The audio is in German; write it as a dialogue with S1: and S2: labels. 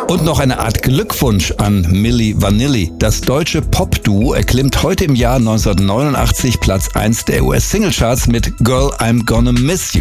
S1: Und noch eine Art Glückwunsch an Milli Vanilli. Das deutsche Pop-Duo erklimmt heute im Jahr 1989 Platz 1 der US-Singlecharts mit Girl, I'm Gonna Miss You.